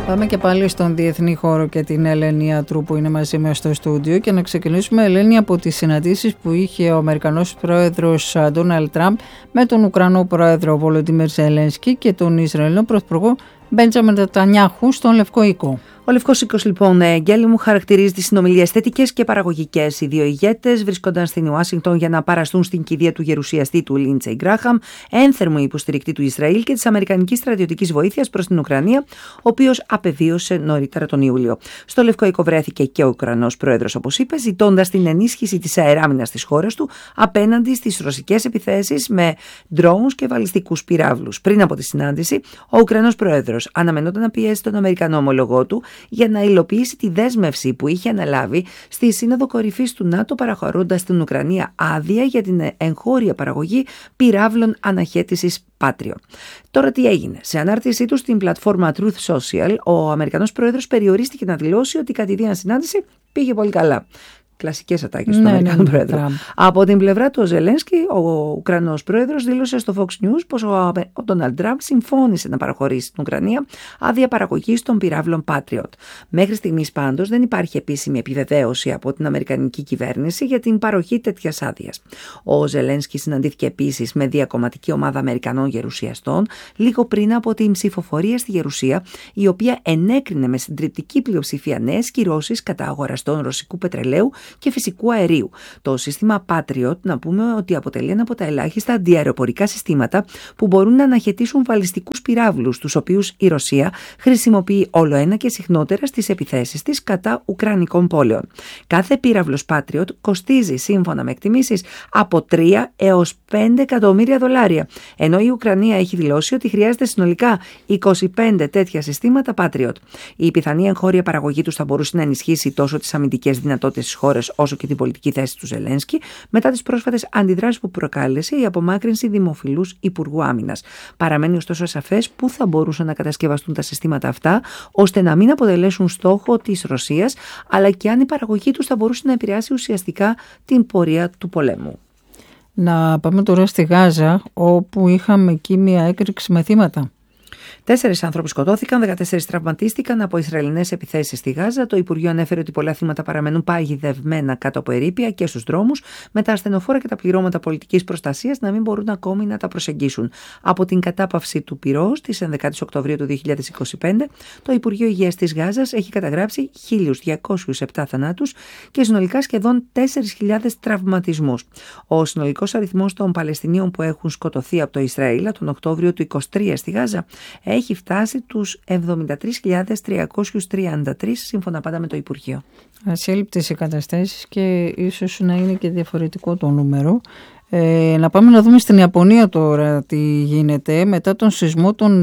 Πάμε και πάλι στον διεθνή χώρο και την Ελένη Ιατρού που είναι μαζί μας στο στούντιο και να ξεκινήσουμε, Ελένη, από τις συναντήσεις που είχε ο Αμερικανός πρόεδρος Ντόναλντ Τραμπ με τον Ουκρανό πρόεδρο Βολοντίμιρ Ζελένσκι και τον Ισραηλινό πρωθυπουργό Μπέντζαμιν Νετανιάχου στον Λευκό Οίκο. Ο Λευκός Οίκος, λοιπόν, Γκέλη μου, χαρακτηρίζει τις συνομιλίες θετικές και παραγωγικές. Οι δύο ηγέτες βρίσκονταν στην Ουάσιγκτον για να παραστούν στην κηδεία του γερουσιαστή του Λίντσεϊ Γκράχαμ, ένθερμο υποστηρικτή του Ισραήλ και της αμερικανικής στρατιωτικής βοήθειας προς την Ουκρανία, ο οποίος απεβίωσε νωρίτερα τον Ιούλιο. Στο Λευκό Οίκο βρέθηκε και ο Ουκρανός πρόεδρος, όπως είπε, ζητώντας την ενίσχυση της αεράμινας της χώρας του απέναντι στις ρωσικές επιθέσεις με drones και βαλιστικούς πυράβλους. Πριν από τη συνάντηση, ο Ουκρανός πρόεδρος αναμενόταν να πιέσει τον Αμερικανό ομολογό του για να υλοποιήσει τη δέσμευση που είχε αναλάβει στη Σύνοδο Κορυφής του ΝΑΤΟ, παραχωρώντας στην Ουκρανία άδεια για την εγχώρια παραγωγή πυράβλων αναχέτησης Patriot. Τώρα τι έγινε? Σε ανάρτησή του στην πλατφόρμα Truth Social, ο Αμερικανός πρόεδρος περιορίστηκε να δηλώσει ότι η κατηδίαν συνάντηση πήγε πολύ καλά. Κλασικές ατάκες του Αμερικανού πρόεδρου. Από την πλευρά του, ο Ζελένσκι, ο Ουκρανός πρόεδρος, δήλωσε στο Fox News πως ο Ντόναλντ Τραμπ συμφώνησε να παραχωρήσει στην Ουκρανία άδεια παραγωγής των πυράβλων Patriot. Μέχρι στιγμής πάντως δεν υπάρχει επίσημη επιβεβαίωση από την Αμερικανική κυβέρνηση για την παροχή τέτοιας άδειας. Ο Ζελένσκι συναντήθηκε επίσης με διακομματική ομάδα Αμερικανών γερουσιαστών λίγο πριν από την ψηφοφορία στη Γερουσία, η οποία ενέκρινε με συντριπτική πλειοψηφία νέες κυρώσεις κατά αγοραστών ρωσικού πετρελαίου και φυσικού αερίου. Το σύστημα Patriot, να πούμε ότι αποτελεί ένα από τα ελάχιστα αντιαεροπορικά συστήματα που μπορούν να αναχαιτήσουν βαλιστικούς πυράβλους, τους οποίους η Ρωσία χρησιμοποιεί όλο ένα και συχνότερα στις επιθέσεις της κατά ουκρανικών πόλεων. Κάθε πύραυλος Patriot κοστίζει, σύμφωνα με εκτιμήσεις, από 3 έως 5 εκατομμύρια δολάρια, ενώ η Ουκρανία έχει δηλώσει ότι χρειάζεται συνολικά 25 τέτοια συστήματα Patriot. Η πιθανή εγχώρια παραγωγή τους θα μπορούσε να ενισχύσει τόσο τις αμυντικές δυνατότητες της χώρας όσο και την πολιτική θέση του Ζελένσκι μετά τις πρόσφατες αντιδράσεις που προκάλεσε η απομάκρυνση δημοφιλούς Υπουργού Άμυνας. Παραμένει ωστόσο σαφές πού θα μπορούσαν να κατασκευαστούν τα συστήματα αυτά, ώστε να μην αποτελέσουν στόχο της Ρωσίας, αλλά και αν η παραγωγή τους θα μπορούσε να επηρεάσει ουσιαστικά την πορεία του πολέμου. Να πάμε τώρα στη Γάζα, όπου είχαμε εκεί μια έκρηξη με θύματα. 4 άνθρωποι σκοτώθηκαν, 14 τραυματίστηκαν από Ισραηλινές επιθέσεις στη Γάζα. Το Υπουργείο ανέφερε ότι πολλά θύματα παραμένουν παγιδευμένα κάτω από ερείπια και στους δρόμους, με τα ασθενοφόρα και τα πληρώματα πολιτικής προστασίας να μην μπορούν ακόμη να τα προσεγγίσουν. Από την κατάπαυση του πυρός της 11ης Οκτωβρίου του 2025, το Υπουργείο Υγείας της Γάζας έχει καταγράψει 1.207 θανάτους και συνολικά σχεδόν 4.000 τραυματισμούς. Ο συνολικός αριθμός των Παλαιστινίων που έχουν σκοτωθεί από το Ισραήλ τον Οκτώβριο του 2023 στη Γάζα έχει φτάσει τους 73.333, σύμφωνα πάντα με το Υπουργείο. Ασύλληπτες οι καταστάσεις και ίσως να είναι και διαφορετικό το νούμερο. Να πάμε να δούμε στην Ιαπωνία τώρα τι γίνεται μετά τον σεισμό των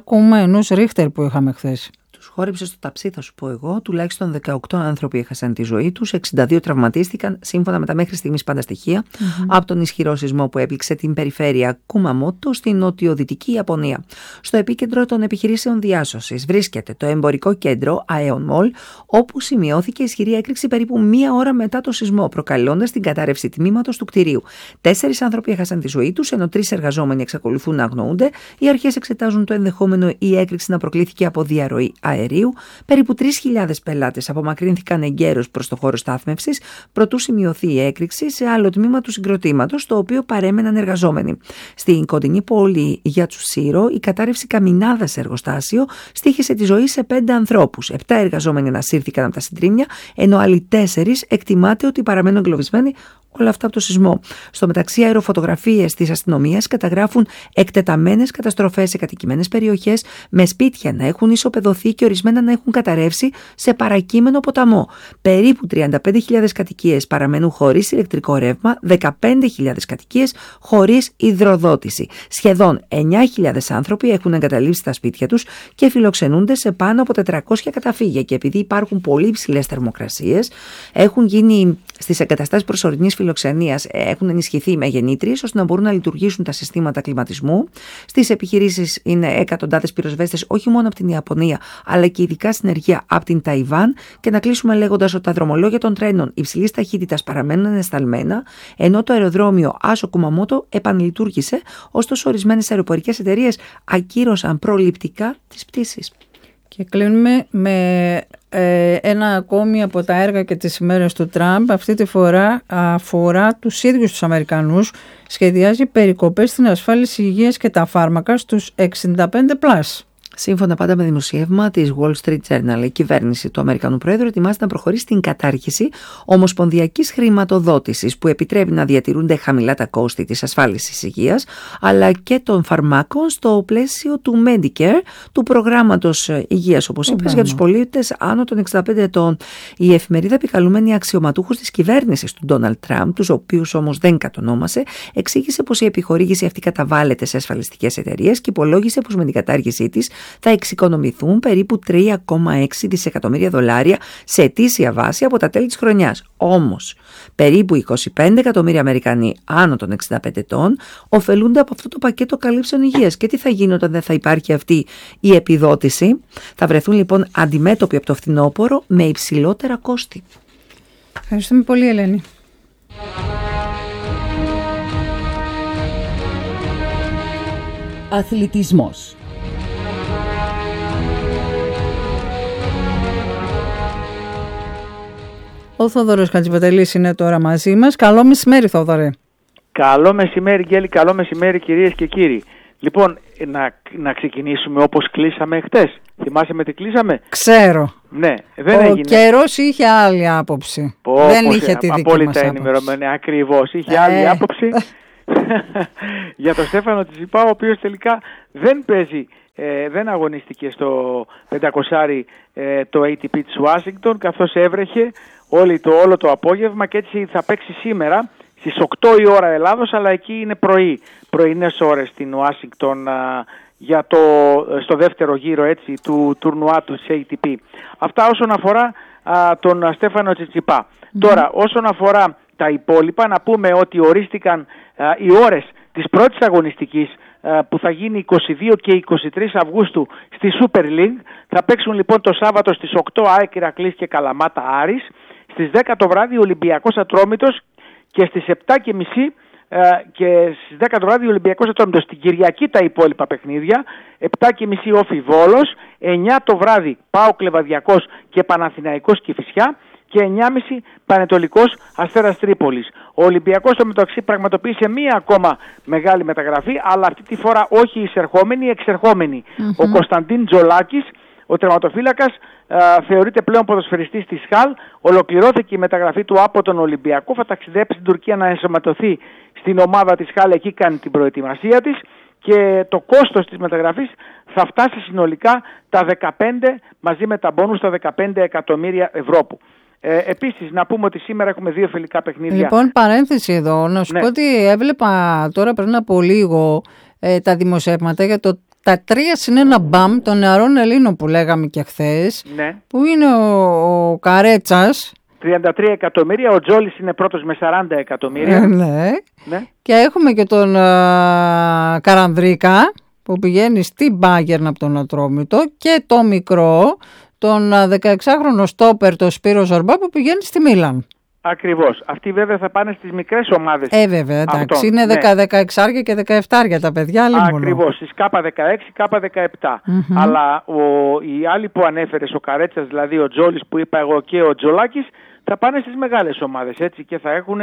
7,1 Ρίχτερ που είχαμε χθες. Χόρεψε στο ταψί, θα σου πω εγώ. Τουλάχιστον 18 άνθρωποι έχασαν τη ζωή τους, 62 τραυματίστηκαν, σύμφωνα με τα μέχρι στιγμής πάντα στοιχεία, από τον ισχυρό σεισμό που έπληξε την περιφέρεια Κουμαμότο στην νοτιοδυτική Ιαπωνία. Στο επίκεντρο των επιχειρήσεων διάσωσης βρίσκεται το εμπορικό κέντρο Aeon Mall, όπου σημειώθηκε ισχυρή έκρηξη περίπου μία ώρα μετά το σεισμό, προκαλώντας την κατάρρευση τμήματος του κτηρίου. 4 άνθρωποι έχασαν τη ζωή τους, ενώ 3 εργαζόμενοι εξακολουθούν να αγνοούνται. Οι αρχές εξετάζουν το ενδεχόμενο η έκρηξη να προκλήθηκε από διαρροή αερίου. Περίπου 3.000 πελάτες απομακρύνθηκαν εγκαίρως προς το χώρο στάθμευσης, προτού σημειωθεί η έκρηξη σε άλλο τμήμα του συγκροτήματος, στο οποίο παρέμεναν εργαζόμενοι. Στην κοντινή πόλη Γιατσουσίρο, η κατάρρευση καμινάδα σε εργοστάσιο στοίχησε τη ζωή σε 5 ανθρώπους. 7 εργαζόμενοι ανασύρθηκαν από τα συντρίμμια, ενώ άλλοι 4 εκτιμάται ότι παραμένουν εγκλωβισμένοι. Όλα αυτά από το σεισμό. Στο μεταξύ, αεροφωτογραφίες της αστυνομίας καταγράφουν εκτεταμένες καταστροφές σε κατοικημένες περιοχές, με σπίτια να έχουν ισοπεδωθεί και ορισμένα να έχουν καταρρεύσει σε παρακείμενο ποταμό. Περίπου 35.000 κατοικίες παραμένουν χωρίς ηλεκτρικό ρεύμα, 15.000 κατοικίες χωρίς υδροδότηση. Σχεδόν 9.000 άνθρωποι έχουν εγκαταλείψει τα σπίτια τους και φιλοξενούνται σε πάνω από 400 καταφύγια. Και επειδή υπάρχουν πολύ υψηλές θερμοκρασίες, έχουν γίνει στις εγκαταστάσεις προσωρινής φιλοξενίας, έχουν ενισχυθεί οι μεγενήτριες ώστε να μπορούν να λειτουργήσουν τα συστήματα κλιματισμού. Στις επιχειρήσεις είναι εκατοντάδες πυροσβέστες, όχι μόνο από την Ιαπωνία, αλλά και ειδικά συνεργεία από την Ταϊβάν. Και να κλείσουμε λέγοντας ότι τα δρομολόγια των τρένων υψηλής ταχύτητας παραμένουν ενεσταλμένα, ενώ το αεροδρόμιο Άσο Κουμαμότο επανλειτουργήσε, ωστόσο ορισμένες αεροπορικές εταιρείες ακύρωσαν προληπτικά τις πτήσεις. Και κλείνουμε με ένα ακόμη από τα έργα και τις ημέρες του Τραμπ. Αυτή τη φορά αφορά τους ίδιους τους Αμερικανούς. Σχεδιάζει περικοπές στην ασφάλιση υγείας και τα φάρμακα στους 65+. Σύμφωνα πάντα με δημοσίευμα της Wall Street Journal, η κυβέρνηση του Αμερικανού Πρόεδρου ετοιμάζεται να προχωρήσει στην κατάργηση ομοσπονδιακής χρηματοδότησης που επιτρέπει να διατηρούνται χαμηλά τα κόστη της ασφάλισης υγείας αλλά και των φαρμάκων στο πλαίσιο του Medicare, του προγράμματος υγείας, όπως είπες, για τους πολίτες άνω των 65 ετών. Η εφημερίδα, επικαλούμενη αξιωματούχους της κυβέρνησης του Ντόναλντ Τραμπ, τους οποίους όμως δεν κατονόμασε, εξήγησε πως η επιχορήγηση αυτή καταβάλλεται σε ασφαλιστικές εταιρείες και υπολόγισε πως με την κατάργησή της θα εξοικονομηθούν περίπου 3,6 δισεκατομμύρια δολάρια σε ετήσια βάση από τα τέλη της χρονιάς. Όμως, περίπου 25 εκατομμύρια Αμερικανοί άνω των 65 ετών ωφελούνται από αυτό το πακέτο καλύψεων υγείας. Και τι θα γίνει όταν δεν θα υπάρχει αυτή η επιδότηση? Θα βρεθούν λοιπόν αντιμέτωποι από το φθινόπωρο με υψηλότερα κόστη. Ευχαριστούμε πολύ, Ελένη. Αθλητισμός. Ο Θόδωρος Χατζηπαντελής είναι τώρα μαζί μας. Καλό μεσημέρι, Θόδωρε. Καλό μεσημέρι, Γκέλη. Καλό μεσημέρι, κυρίες και κύριοι. Λοιπόν, να ξεκινήσουμε όπως κλείσαμε χτες. Θυμάσαι με τι κλείσαμε? Ξέρω. Ναι, δεν έγινε. Ο καιρός είχε άλλη άποψη. Δεν είχε τη δική μας άποψη. Ενημερωμένη, ακριβώς. Είχε άλλη άποψη για τον Στέφανο Τσιτσιπά, ο οποίος τελικά δεν παίζει. Δεν αγωνίστηκε στο 500 το ATP της Ουάσιγκτον, καθώς έβρεχε όλο το απόγευμα, και έτσι θα παίξει σήμερα στις 8 η ώρα Ελλάδος, αλλά εκεί είναι πρωινές ώρες στην Ουάσιγκτον στο δεύτερο γύρο του τουρνουά του ATP. Αυτά όσον αφορά τον Στέφανο Τσιτσιπά. Τώρα, όσον αφορά τα υπόλοιπα, να πούμε ότι ορίστηκαν οι ώρες της πρώτης αγωνιστικής που θα γίνει 22 και 23 Αυγούστου στη Super League. Θα παίξουν λοιπόν το Σάββατο στις 8 ΑΕΚ Ηρακλής και Καλαμάτα Άρης, στις 10 το βράδυ Ολυμπιακός Ατρόμητος και στις 7.30 και στις 10 το βράδυ Ολυμπιακός Ατρόμητος. Στην Κυριακή τα υπόλοιπα παιχνίδια, 7.30 Όφι Βόλος, 9 το βράδυ ΠΑΟΚ Λεβαδιακός και Παναθηναϊκός Κηφισιά και 9.30 Πανετολικός Αστέρας Τρίπολης. Ο Ολυμπιακός στο μεταξύ πραγματοποίησε μία ακόμα μεγάλη μεταγραφή, αλλά αυτή τη φορά όχι εισερχόμενη, εξερχόμενη. Ο Κωνσταντίν Τζολάκης, ο τερματοφύλακας, θεωρείται πλέον ποδοσφαιριστής της ΧΑΛ. Ολοκληρώθηκε η μεταγραφή του από τον Ολυμπιακό. Θα ταξιδέψει στην Τουρκία να ενσωματωθεί στην ομάδα της ΧΑΛ. Εκεί κάνει την προετοιμασία της. Και το κόστος της μεταγραφής θα φτάσει συνολικά τα 15, μαζί με τα μπόνους, τα 15 εκατομμύρια ευρώ. Επίσης, να πούμε ότι σήμερα έχουμε 2 φιλικά παιχνίδια. Λοιπόν, παρένθεση εδώ, να σου πω ότι έβλεπα τώρα πριν από λίγο τα δημοσιεύματα για τα 3-1 μπαμ των νεαρών Ελλήνων που λέγαμε και χθες, που είναι ο Καρέτσας. 33 εκατομμύρια, ο Τζόλης είναι πρώτος με 40 εκατομμύρια. Ναι. Και έχουμε και τον Καρανδρίκα που πηγαίνει στην Μπάγερν από τον Ατρόμητο, και το μικρό, τον 16χρονο στόπερ, το Σπύρο Ζορμπά, που πηγαίνει στη Μίλαν. Ακριβώς. Αυτοί βέβαια θα πάνε στις μικρές ομάδες. Βέβαια, εντάξει. Είναι 16 και 17 τα παιδιά. Ακριβώς. Στις K16, K17. Αλλά οι άλλοι που ανέφερες, ο Καρέτσας, δηλαδή ο Τζόλης που είπα εγώ και ο Τζολάκης, θα πάνε στις μεγάλες ομάδες. Έτσι, και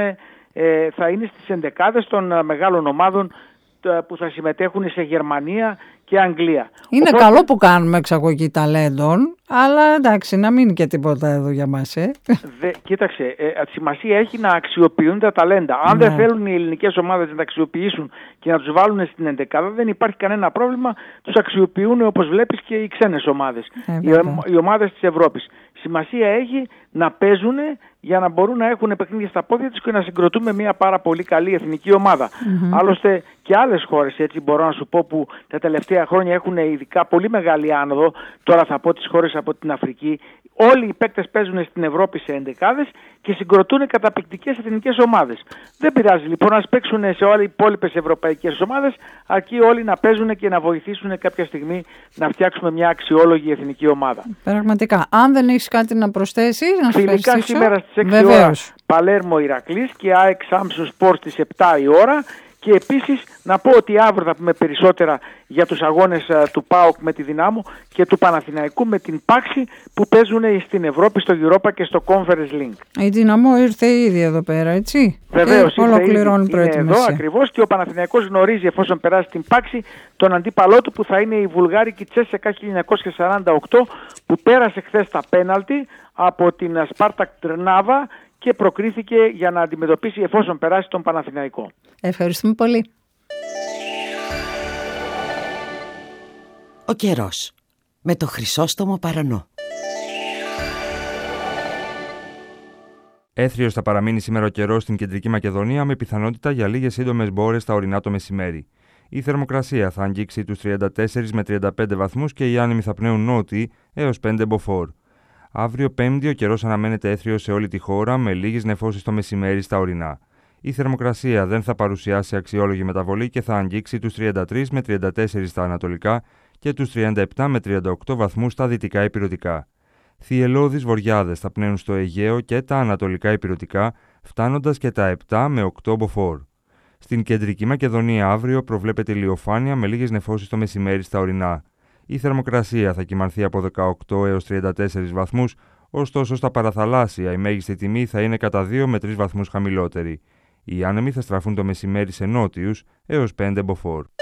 θα είναι στις ενδεκάδες των μεγάλων ομάδων που θα συμμετέχουν σε Γερμανία και Αγγλία. Είναι καλό που κάνουμε εξαγωγή ταλέντων, αλλά εντάξει, να μην είναι και τίποτα εδώ για μας. Κοίταξε, σημασία έχει να αξιοποιούν τα ταλέντα. Αν δεν θέλουν οι ελληνικές ομάδες να τα αξιοποιήσουν και να τους βάλουν στην ενδεκάδα, δεν υπάρχει κανένα πρόβλημα. Τους αξιοποιούν, όπως βλέπεις, και οι ξένες ομάδες, οι ομάδες της Ευρώπης. Σημασία έχει να παίζουν για να μπορούν να έχουν παιχνίδια στα πόδια τους και να συγκροτούμε μια πάρα πολύ καλή εθνική ομάδα. Άλλωστε και άλλες χώρες, έτσι μπορώ να σου πω, που τα τελευταία χρόνια έχουν ειδικά πολύ μεγάλη άνοδο. Τώρα θα πω τις χώρες από την Αφρική. Όλοι οι παίκτες παίζουν στην Ευρώπη σε ενδεκάδες και συγκροτούν καταπληκτικές εθνικές ομάδες. Δεν πειράζει λοιπόν, ας παίξουν σε όλες οι υπόλοιπες ευρωπαϊκές ομάδες, αρκεί όλοι να παίζουν και να βοηθήσουν κάποια στιγμή να φτιάξουμε μια αξιόλογη εθνική ομάδα. Πραγματικά. Αν δεν έχεις κάτι να προσθέσεις, να σου φιλικά σήμερα στις 6 ώρα Παλέρμο Ηρακλής και ΑΕΚ Σάμσον Σπορ στις 7 η ώρα. Και επίσης να πω ότι αύριο θα πούμε περισσότερα για τους αγώνες του ΠΑΟΚ με τη Δυνάμο και του Παναθηναϊκού με την Πάξη που παίζουν στην Ευρώπη, στο Europa και στο Conference Link. Η Δυναμό ήρθε ήδη εδώ πέρα, έτσι. Βεβαίως, ολοκληρώνει προετοιμασία. Είναι εδώ ακριβώς και ο Παναθηναϊκός γνωρίζει, εφόσον περάσει την Πάξη, τον αντίπαλό του που θα είναι η βουλγάρικη Τσέσσεκα 1948 που πέρασε χθες τα πέναλτι από την Σπάρτακ Τρνάβα και προκρίθηκε για να αντιμετωπίσει εφόσον περάσει τον Παναθηναϊκό. Ευχαριστούμε πολύ. Ο καιρός με το Χρυσόστομο Παρανό. Έθριος θα παραμείνει σήμερα ο καιρός στην Κεντρική Μακεδονία με πιθανότητα για λίγες σύντομες μπόρες στα ορεινά το μεσημέρι. Η θερμοκρασία θα αγγίξει τους 34 με 35 βαθμούς και οι άνεμοι θα πνέουν νότιοι έως 5 μποφόρ. Αύριο Πέμπτη ο καιρός αναμένεται έθριος σε όλη τη χώρα με λίγες νεφώσεις το μεσημέρι στα ορεινά. Η θερμοκρασία δεν θα παρουσιάσει αξιόλογη μεταβολή και θα αγγίξει τους 33 με 34 στα ανατολικά και τους 37 με 38 βαθμούς στα δυτικά ηπειρωτικά. Θυελλώδεις βοριάδες θα πνέουν στο Αιγαίο και τα ανατολικά ηπειρωτικά, φτάνοντας και τα 7 με 8 μποφόρ. Στην Κεντρική Μακεδονία αύριο προβλέπεται ηλιοφάνεια με λίγες νεφώσεις το μεσημέρι στα ορεινά. Η θερμοκρασία θα κυμανθεί από 18 έως 34 βαθμούς, ωστόσο στα παραθαλάσσια η μέγιστη τιμή θα είναι κατά 2 με 3 βαθμούς χαμηλότερη. Οι άνεμοι θα στραφούν το μεσημέρι σε νότιους έως 5 μποφόρ.